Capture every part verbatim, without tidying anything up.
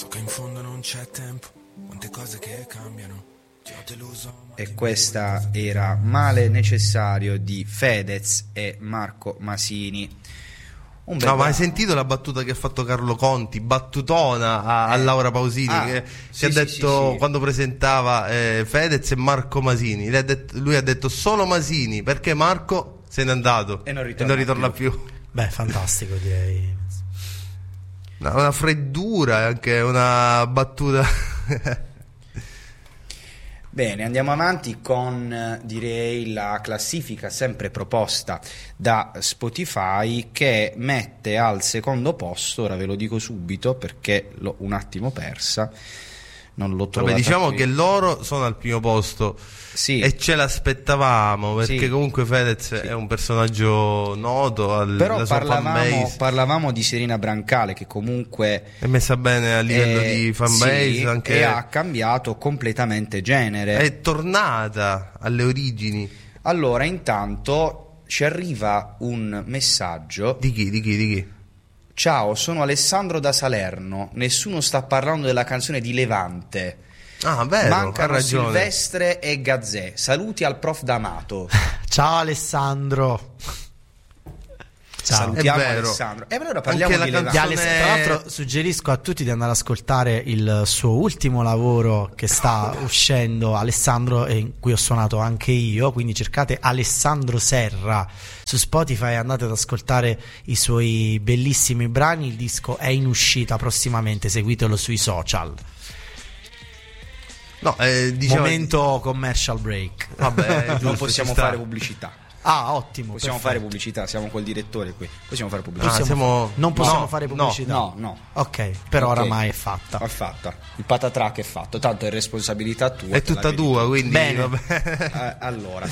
So che in fondo non c'è tempo, quante cose che cambiano. Ti ho deluso. E questa era Male Necessario di Fedez e Marco Masini. Un bel no, ma hai brano. sentito la battuta che ha fatto Carlo Conti, battutona a, a Eh. Laura Pausini, Ah, che, sì, che ha sì, detto sì, sì. quando presentava eh, Fedez e Marco Masini, lui ha, detto, lui ha detto solo Masini perché Marco se n'è andato E non ritorna ritorna più. Beh, fantastico, direi. No, una freddura, anche una battuta. Bene, andiamo avanti con eh, direi la classifica sempre proposta da Spotify, che mette al secondo posto, ora ve lo dico subito perché l'ho un attimo persa, non l'ho trovata. Vabbè, diciamo qui. che loro sono al primo posto. Sì. E ce l'aspettavamo perché Sì. comunque Fedez Sì. è un personaggio noto, al, Però la sua parlavamo, fanbase parlavamo di Serena Brancale, che comunque è messa bene a livello è- di fanbase, sì, anche e ha cambiato completamente genere. è tornata alle origini. Allora, intanto ci arriva un messaggio. Di chi? Di chi? Di chi? Ciao, sono Alessandro da Salerno. Nessuno sta parlando della canzone di Levante. Ah, vero, ha Mancano ragione. Silvestre e Gazzè. Saluti al prof D'Amato. Ciao Alessandro. Ciao. Salutiamo È vero. Alessandro. E allora parliamo Anche di la Levante. Di canzone- Aless- Tra l'altro suggerisco a tutti di andare ad ascoltare il suo ultimo lavoro che sta uscendo, Alessandro, e in cui ho suonato anche io, quindi cercate Alessandro Serra su Spotify e andate ad ascoltare i suoi bellissimi brani. Il disco è in uscita prossimamente, seguitelo sui social. No, eh, diciamo, Momento commercial break. vabbè, Non giusto, possiamo ci sta. fare pubblicità. Ah, ottimo. Possiamo perfetto. fare pubblicità, siamo col direttore qui. Possiamo fare Ah, pubblicità. Possiamo- siamo- non possiamo no, fare no. pubblicità. No, no. Ok, però Ok. oramai è fatta. È fatta. Il patatrack è fatto, tanto è responsabilità tua. È te la tutta vedi tua, tu. quindi Bene. vabbè. Eh, allora,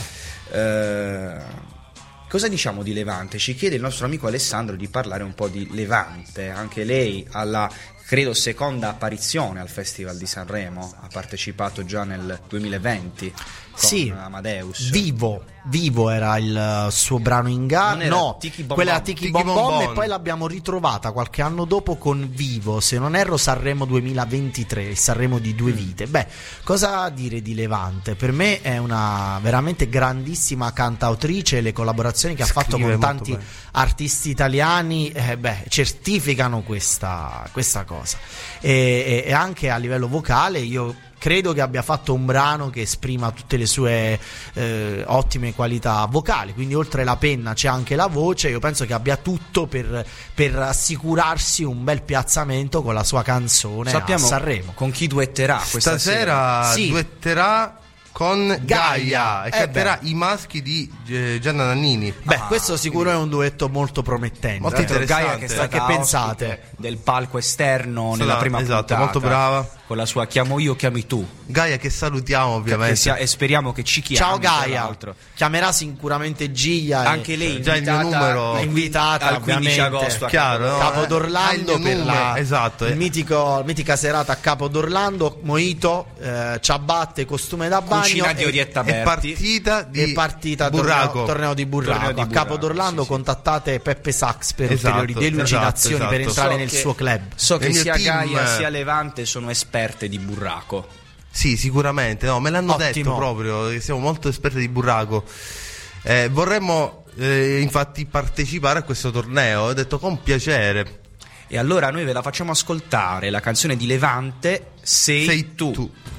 eh, cosa diciamo di Levante? Ci chiede il nostro amico Alessandro di parlare un po' di Levante. Anche lei alla, credo, seconda apparizione al Festival di Sanremo, ha partecipato già nel duemilaventi con Sì, Amadeus. Vivo, Vivo era il uh, suo brano in gara. Non era No, Tiki Bom quella era Bom. Tiki Tiki Bom Bom Bom, Bom. e poi l'abbiamo ritrovata qualche anno dopo con Vivo, se non erro Sanremo duemilaventitré, il Sanremo di due vite. Beh, cosa dire di Levante? Per me è una veramente grandissima cantautrice, le collaborazioni che ha fatto Scrive con molto tanti bene. artisti italiani eh, beh, certificano questa, questa cosa. E, e- e anche a livello vocale io credo che abbia fatto un brano che esprima tutte le sue eh, ottime qualità vocali, quindi oltre la penna c'è anche la voce. Io penso che abbia tutto per, per assicurarsi un bel piazzamento con la sua canzone Sappiamo a Sanremo. con chi duetterà questa Stasera Sì. duetterà con Gaia, Gaia. e Eh canterà beh. i maschi di eh, Gianna Nannini. Beh, Ah, questo sicuro è un duetto molto promettente. Molto Tra l'altro Gaia, che è interessante. stata Che pensate? ospite del palco esterno Sarà- nella prima esatto, puntata, molto brava. con la sua Chiamo io, chiami tu. Gaia che salutiamo Che ovviamente. sia- e speriamo che ci chiami. Ciao tra Gaia, l'altro. chiamerà sicuramente Gia. e- Anche lei già il mio invitata, numero- è invitata al quindici ovviamente. agosto a Chiaro, no? Capo Eh, d'Orlando hai il per mio la numero, esatto, il eh. mitico, mitica serata a Capo d'Orlando, mojito, eh, ciabatte, costume da bagno Cucina di e- Orietta È Berti. partita di e partita Burraco. torneo, torneo di Burraco. Torneo di A Capo Burraco, d'Orlando sì, sì. contattate Peppe Sachs per Esatto, ulteriori delucidazioni esatto, per esatto. entrare So nel che- suo club. So Nel che mio sia team- Gaia sia Levante sono esperte di burraco. Sì, sicuramente, no, me l'hanno Ottimo. detto proprio, che siamo molto esperti di burraco. Eh, vorremmo eh, infatti partecipare a questo torneo, ho detto con piacere. E allora noi ve la facciamo ascoltare, la canzone di Levante, Sei, Sei tu. tu.